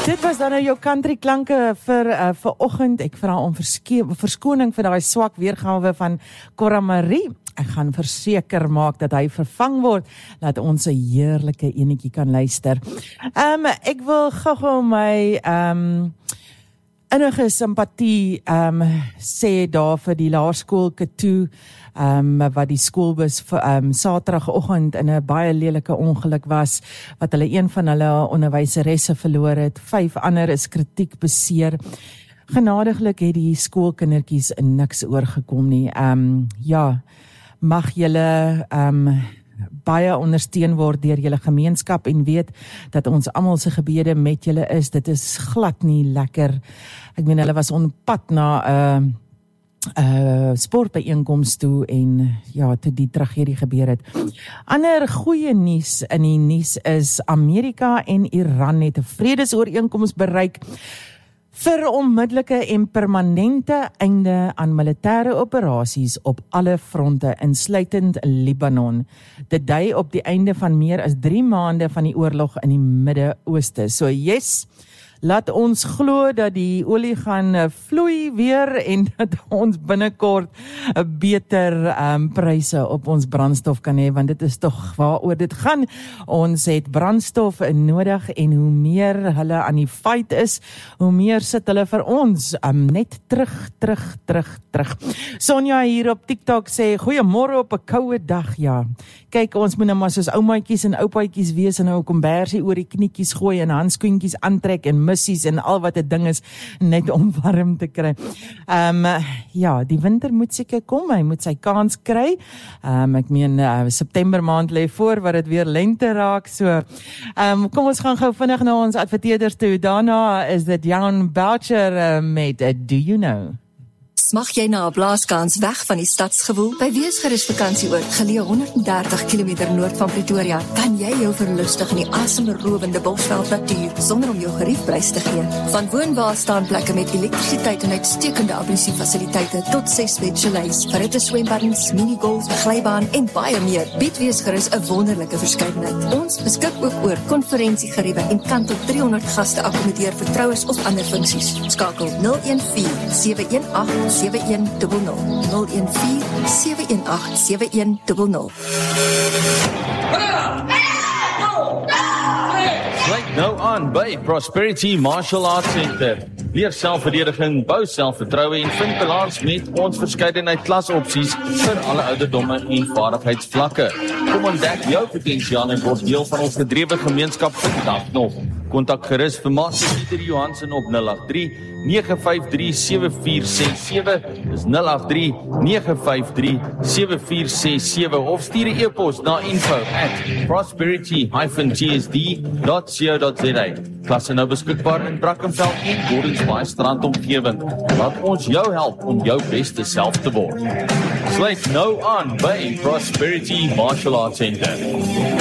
Dit was dan nou jou country klanke vir oggend. Ek vra om verskoning vir daai swak weergawe van Cora Marie. Ek gaan verseker maak dat hy vervang word, dat ons 'n heerlike enetjie kan luister. Ek wil gou my innige simpatie sê daar vir die laerskool Katoe, wat die skoolbus Saterdagoggend in 'n baie lelike ongeluk was, wat hulle een van hulle onderwyseresse verloor het. 5 ander is kritiek beseer. Genadiglik het die skoolkindertjies niks oorgekom nie. Mag julle baie ondersteun word deur julle gemeenskap en weet dat ons almal se gebede met julle is. Dit is glad nie lekker. Ek meen hulle was op pad na sportbyeenkoms toe en toe die tragedie gebeur het. Ander goeie nuus in die nuus is Amerika en Iran het 'n vredesooreenkoms bereik vir onmiddellike en permanente einde aan militêre operasies op alle fronte, insluitend Libanon. Dit dui op die einde van meer as 3 maande van die oorlog in die Midde-Ooste. So yes, laat ons glo dat die olie gaan vloei weer en dat ons binnekort beter pryse op ons brandstof kan hê, want dit is tog waaroor dit gaan. Ons het brandstof nodig en hoe meer hulle aan die fight is, hoe meer sit hulle vir ons net terug. Sonja hier op TikTok sê, goeiemôre op 'n koue dag, ja. Kyk, ons moet nou maar soos oumaatjies en oupaatjies wees en nou 'n kombersie oor die knietjies gooi en handskoentjies aantrek en missies en al wat 'n ding is, net om warm te kry. Die winter moet seker kom, hy moet sy kans kry. Ek meen, September maand lê voor wat dit weer lente raak, so kom ons gaan gou vinnig na ons adverteerders toe. Daarna is dit Jan Boucher met Do You Know? Smag jy na 'n blaaskans weg van die stadsgewoel? By Weesgerus Vakansieoord, geleë 130 km noord van Pretoria, kan jy jou verlustig in die asemberowende Bosveld natuur sonder om jou geriefprys te gee. Van woonwaarstaanplekke met elektrisiteit en uitstekende abrisiefasiliteite tot 6 bedchalets, verhitte swembaddens, minigolf, glybaan en baie meer, bied Weesgerus 'n wonderlike verskeidenheid. Ons beskik ook oor konferensiegeriewe en kan tot 300 gaste akkommodeer vir troues of ander funksies. Skakel 014-718-7100 014-718-7100. Sluit nou aan by Prosperity Martial Arts Center. Leer selfverdediging, bou selfvertroue en vind balans met ons verskeidenheid klasopsies vir alle ouderdomme en vaardigheidsvlakke. Kom ontdek jou potensiaal en word deel van ons gedrewe gemeenskap vandag nog. Kontak gerus vir Master Pieter Johansen op 083-953-7467, dis 083-953-7467 of stuur 'n e-pos na info@prosperity-gsd.co.za. Klasse nou beskikbaar in Brackenfell en Gordons Bay Strand omgewing. Laat ons jou help om jou beste self te word. Sluit nou aan by Prosperity Martial Arts Center.